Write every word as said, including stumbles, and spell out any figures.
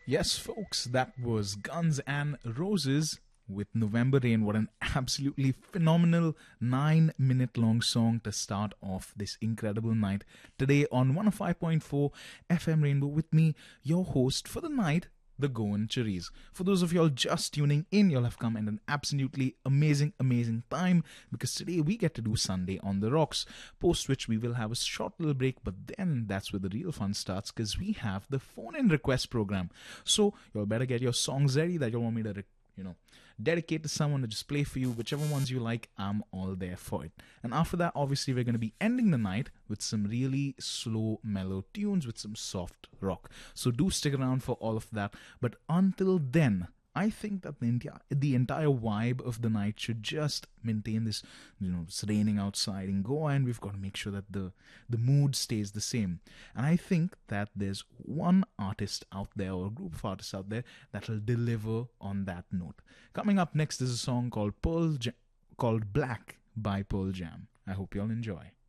Yes, folks, that was Guns N' Roses with November Rain. What an absolutely phenomenal nine minute long song to start off this incredible night today on one oh five point four F M Rainbow with me, your host for the night, the Goan Cherries. For those of y'all just tuning in, y'all have come at an absolutely amazing, amazing time because today we get to do Sunday on the Rocks, post which we will have a short little break, but then that's where the real fun starts because we have the phone-in request program. So y'all better get your songs ready that y'all want me to, re- you know, dedicate to someone to just play for you. Whichever ones you like, I'm all there for it. And after that, obviously, we're going to be ending the night with some really slow, mellow tunes with some soft rock. So do stick around for all of that. But until then, I think that the entire, the entire vibe of the night should just maintain this, you know, it's raining outside in Goa and we've got to make sure that the, the mood stays the same. And I think that there's one artist out there or a group of artists out there that will deliver on that note. Coming up next is a song called Pearl Jam, called Black by Pearl Jam. I hope you all enjoy.